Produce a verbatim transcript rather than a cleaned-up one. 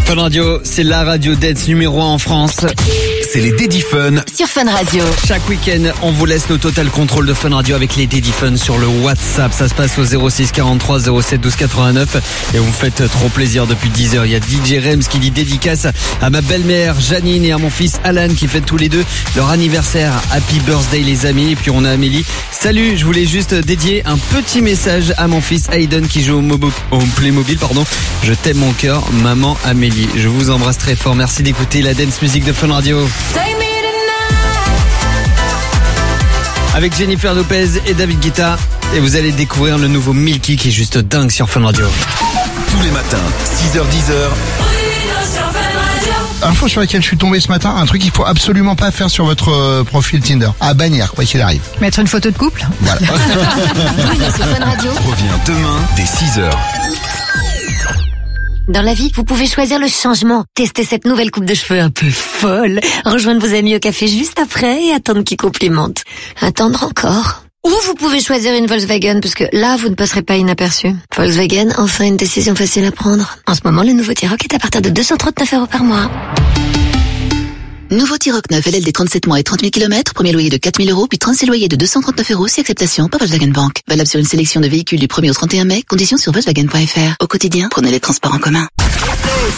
Fun Radio, c'est la radio dance numéro un en France. C'est les Daddy Fun sur Fun Radio. Chaque week-end, on vous laisse le total contrôle de Fun Radio avec les Daddy Fun sur le WhatsApp. Ça se passe au zéro six quarante-trois zéro sept douze quatre-vingt-neuf et vous faites trop plaisir depuis dix heures. Il y a D J Rems qui dit dédicace à ma belle-mère Janine et à mon fils Alan qui fêtent tous les deux leur anniversaire. Happy birthday les amis. Et puis on a Amélie. Salut, je voulais juste dédier un petit message à mon fils Hayden qui joue au, Mobo, au Playmobil. Pardon. Je t'aime mon cœur, maman Amélie. Je vous embrasse très fort. Merci d'écouter la dance music de Fun Radio. Avec Jennifer Lopez et David Guetta. Et vous allez découvrir le nouveau Milky qui est juste dingue sur Fun Radio. Tous les matins, six heures dix heures. Info sur laquelle je suis tombé ce matin, un truc qu'il faut absolument pas faire sur votre euh, profil Tinder. À bannir, quoi qu'il arrive. Mettre une photo de couple. Voilà. Bruno sur Fun Radio. Revient demain dès six heures. Dans la vie, vous pouvez choisir le changement. Testez cette nouvelle coupe de cheveux un peu folle. Rejoindre vos amis au café juste après et attendre qu'ils complimentent. Attendre encore. Ou vous pouvez choisir une Volkswagen parce que là, vous ne passerez pas inaperçu. Volkswagen, enfin une décision facile à prendre. En ce moment, le nouveau T-Roc est à partir de deux cent trente-neuf euros par mois. Nouveau T-Roc neuf L L D trente-sept mois et trente mille kilomètres, premier loyer de quatre mille euros, puis trente-six loyers de deux cent trente-neuf euros, si acceptation par Volkswagen Bank. Valable sur une sélection de véhicules du premier au trente et un mai, conditions sur Volkswagen point F R. Au quotidien, prenez les transports en commun.